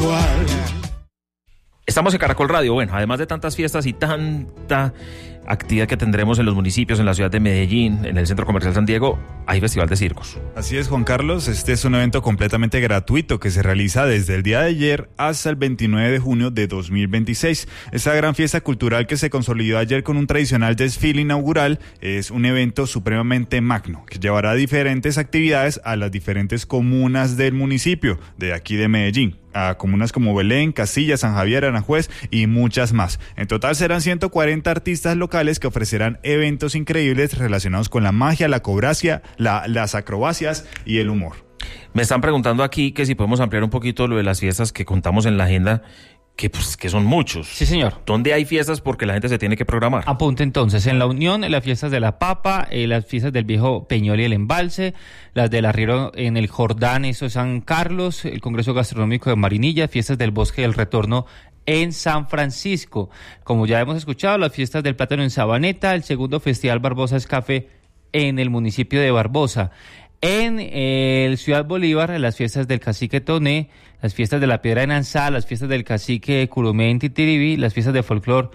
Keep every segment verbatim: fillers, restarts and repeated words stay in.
igual. Estamos en Caracol Radio. Bueno, además de tantas fiestas y tanta actividad que tendremos en los municipios, en la ciudad de Medellín, en el Centro Comercial San Diego, hay Festival de Circos. Así es, Juan Carlos. Este es un evento completamente gratuito que se realiza desde el día de ayer hasta el veintinueve de junio de dos mil veintiséis. Esta gran fiesta cultural que se consolidó ayer con un tradicional desfile inaugural es un evento supremamente magno que llevará diferentes actividades a las diferentes comunas del municipio de aquí de Medellín, a comunas como Belén, Castilla, San Javier, Aranjuez y muchas más. En total serán ciento cuarenta artistas locales que ofrecerán eventos increíbles relacionados con la magia, la cobracia, la, las acrobacias y el humor. Me están preguntando aquí que si podemos ampliar un poquito lo de las fiestas que contamos en la agenda, que pues que son muchos. Sí, señor. ¿Dónde hay fiestas? Porque la gente se tiene que programar. Apunte entonces, en La Unión, en las fiestas de la Papa, eh, las fiestas del Viejo Peñol y el Embalse, las del Arriero en el Jordán, eso es San Carlos, el Congreso Gastronómico de Marinilla, fiestas del Bosque del Retorno en San Francisco. Como ya hemos escuchado, las fiestas del Plátano en Sabaneta, el segundo Festival Barbosa Escafe en el municipio de Barbosa. En eh, el Ciudad Bolívar, las fiestas del Cacique Toné, las fiestas de la Piedra de Nanzá, las fiestas del Cacique Curumé en Titiribí, las fiestas de folclor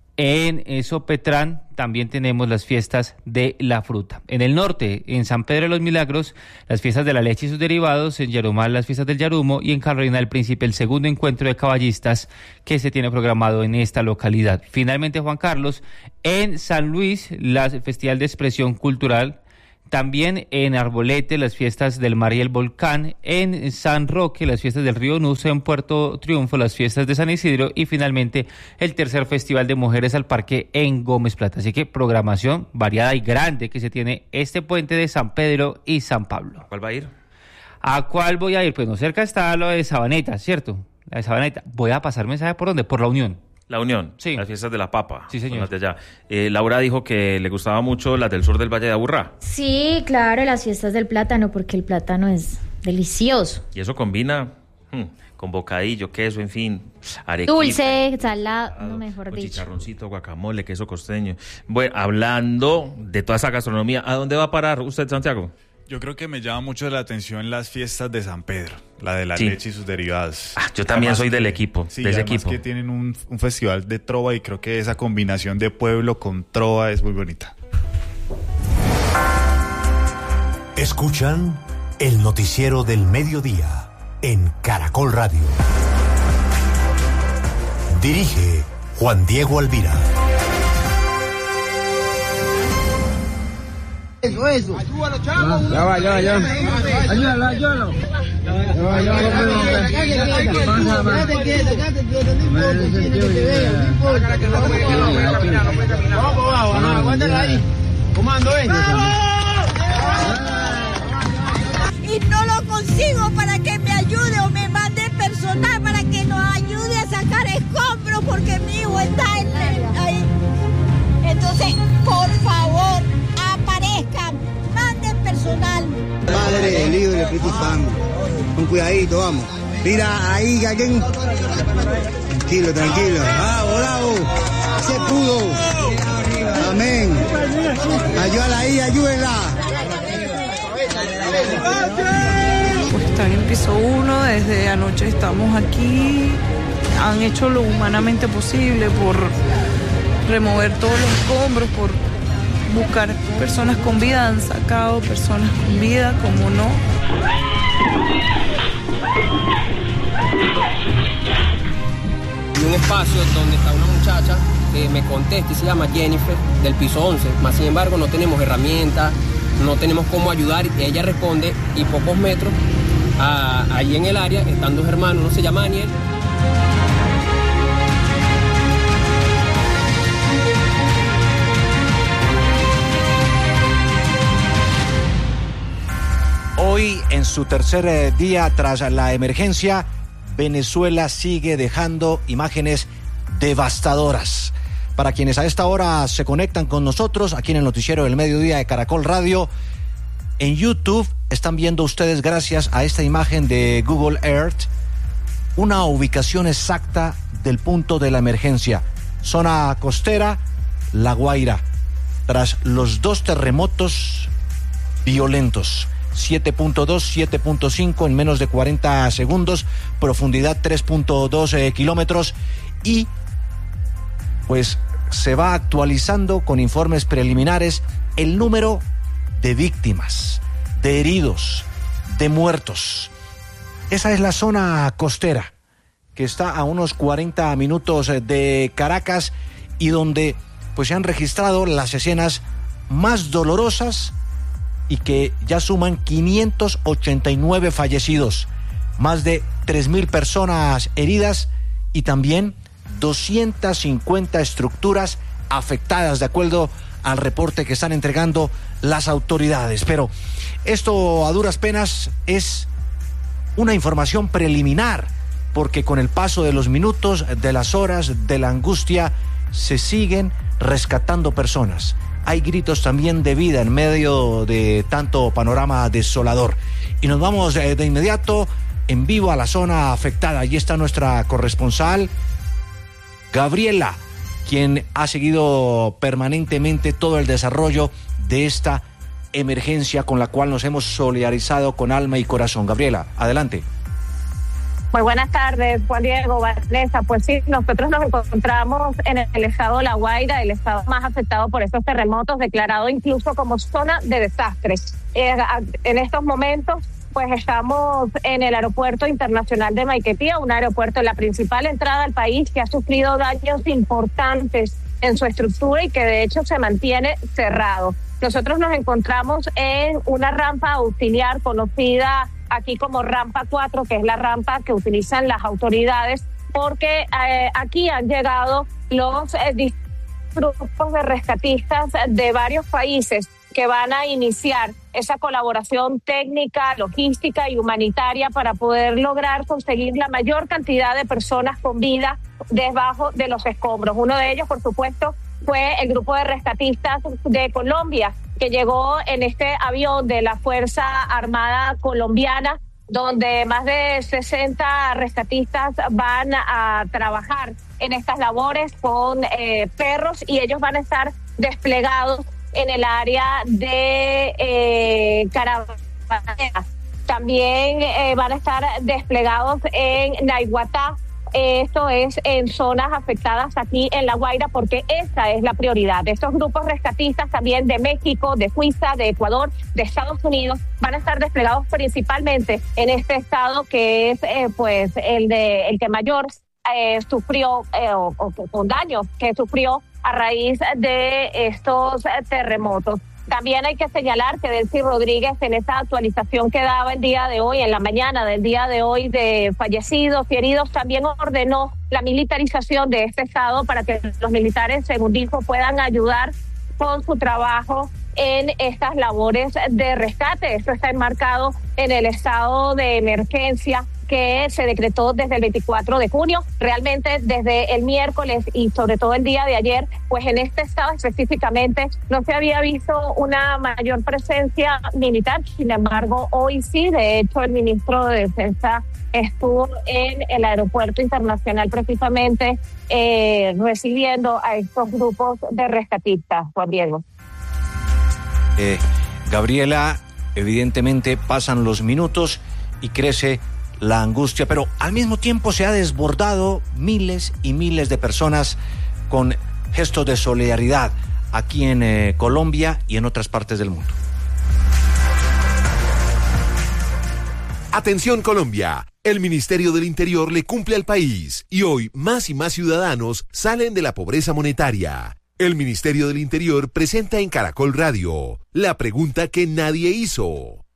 en eh, Sopetrán, también tenemos las fiestas de la fruta. En el norte, en San Pedro de los Milagros, las fiestas de la leche y sus derivados, en Yarumal las fiestas del Yarumo y en Carolina del Príncipe el segundo encuentro de caballistas que se tiene programado en esta localidad. Finalmente, Juan Carlos, en San Luis, la Festival de Expresión Cultural. También en Arbolete, las fiestas del Mar y el Volcán. En San Roque, las fiestas del Río Nuce. En Puerto Triunfo, las fiestas de San Isidro. Y finalmente, el tercer Festival de Mujeres al Parque en Gómez Plata. Así que programación variada y grande que se tiene este puente de San Pedro y San Pablo. ¿Cuál va a ir? ¿A cuál voy a ir? Pues no, cerca está lo de Sabaneta, ¿cierto? La de Sabaneta. Voy a pasar mensaje por dónde, por La Unión. La Unión, sí. Las fiestas de la Papa. Sí, señor. Las de allá. Eh, Laura dijo que le gustaba mucho las del sur del Valle de Aburrá. Sí, claro, las fiestas del plátano, porque el plátano es delicioso. Y eso combina hmm, con bocadillo, queso, en fin, arequipe. Dulce, salado, no, mejor dicho. Chicharroncito, guacamole, queso costeño. Bueno, hablando de toda esa gastronomía, ¿a dónde va a parar usted, Santiago? Yo creo que me llama mucho la atención las fiestas de San Pedro, la de la sí. leche y sus derivados. Ah, yo también además, soy del equipo, sí, de ese además equipo. Que tienen un, un festival de trova y creo que esa combinación de pueblo con trova es muy bonita. Escuchan el noticiero del mediodía en Caracol Radio. Dirige Juan Diego Alvira. Eso, eso. Ayúdalo, chavo. Ya va, ya va, ya va. Ayúdalo, ayúdalo. Ya va, ya va, ya va. Vamos, vamos, aguántala ahí. Comando, ven. Y no lo consigo para que me ayude o me mande personal para que nos ayude a sacar escombros porque mi hijo está ahí. Entonces, por favor, aparezcan, manden personal. Padre, el Hijo y el Espíritu Santo. Con cuidadito, vamos. Mira, ahí, alguien. Tranquilo, tranquilo. Bravo, bravo. Se pudo. Amén. Ayúdala ahí, ayúdenla. Pues están en piso uno, desde anoche estamos aquí. Han hecho lo humanamente posible por remover todos los escombros, por buscar personas con vida, han sacado personas con vida, como no. Y un espacio donde está una muchacha que me contesta y se llama Jennifer, del piso once, más sin embargo no tenemos herramientas, no tenemos cómo ayudar, y ella responde, y pocos metros, a, ahí en el área están dos hermanos, uno se llama Daniel. Hoy, en su tercer día tras la emergencia, Venezuela sigue dejando imágenes devastadoras. Para quienes a esta hora se conectan con nosotros, aquí en el noticiero del mediodía de Caracol Radio, en YouTube están viendo ustedes, gracias a esta imagen de Google Earth, una ubicación exacta del punto de la emergencia. Zona costera, La Guaira, tras los dos terremotos violentos. siete punto dos, siete punto cinco en menos de cuarenta segundos, profundidad tres punto dos eh, kilómetros, y pues se va actualizando con informes preliminares el número de víctimas, de heridos, de muertos. Esa es la zona costera, que está a unos cuarenta minutos de Caracas y donde pues se han registrado las escenas más dolorosas y que ya suman quinientos ochenta y nueve fallecidos, más de tres mil personas heridas y también doscientas cincuenta estructuras afectadas, de acuerdo al reporte que están entregando las autoridades. Pero esto a duras penas es una información preliminar, porque con el paso de los minutos, de las horas, de la angustia, se siguen rescatando personas. Hay gritos también de vida en medio de tanto panorama desolador. Y nos vamos de, de inmediato en vivo a la zona afectada. Allí está nuestra corresponsal, Gabriela, quien ha seguido permanentemente todo el desarrollo de esta emergencia con la cual nos hemos solidarizado con alma y corazón. Gabriela, adelante. Muy buenas tardes, Juan Diego, Vanessa. Pues sí, nosotros nos encontramos en el estado de La Guaira, el estado más afectado por estos terremotos, declarado incluso como zona de desastre. Eh, en estos momentos, pues estamos en el aeropuerto internacional de Maiquetía, un aeropuerto, la principal entrada al país, que ha sufrido daños importantes en su estructura y que de hecho se mantiene cerrado. Nosotros nos encontramos en una rampa auxiliar conocida aquí como rampa cuatro, que es la rampa que utilizan las autoridades, porque eh, aquí han llegado los eh, grupos de rescatistas de varios países que van a iniciar esa colaboración técnica, logística y humanitaria para poder lograr conseguir la mayor cantidad de personas con vida debajo de los escombros. Uno de ellos, por supuesto, fue el grupo de rescatistas de Colombia, que llegó en este avión de la Fuerza Armada Colombiana, donde más de sesenta rescatistas van a trabajar en estas labores con eh, perros, y ellos van a estar desplegados en el área de eh, Carabanera. También eh, van a estar desplegados en Naiguatá. Esto es en zonas afectadas aquí en La Guaira, porque esa es la prioridad. Estos grupos rescatistas también de México, de Suiza, de Ecuador, de Estados Unidos, van a estar desplegados principalmente en este estado, que es eh, pues el de el que mayor eh, sufrió eh, o, o con daños que sufrió a raíz de estos terremotos. También hay que señalar que Delcy Rodríguez, en esa actualización que daba el día de hoy, en la mañana del día de hoy, de fallecidos y heridos, también ordenó la militarización de este estado para que los militares, según dijo, puedan ayudar con su trabajo en estas labores de rescate. Esto está enmarcado en el estado de emergencia que se decretó desde el veinticuatro de junio, realmente desde el miércoles y sobre todo el día de ayer, pues en este estado específicamente no se había visto una mayor presencia militar. Sin embargo, hoy sí. De hecho, el ministro de Defensa estuvo en el aeropuerto internacional precisamente eh, recibiendo a estos grupos de rescatistas. Juan Diego. Eh, Gabriela, evidentemente pasan los minutos y crece la angustia, pero al mismo tiempo se ha desbordado miles y miles de personas con gestos de solidaridad aquí en eh, Colombia y en otras partes del mundo. Atención Colombia, el Ministerio del Interior le cumple al país y hoy más y más ciudadanos salen de la pobreza monetaria. El Ministerio del Interior presenta en Caracol Radio la pregunta que nadie hizo.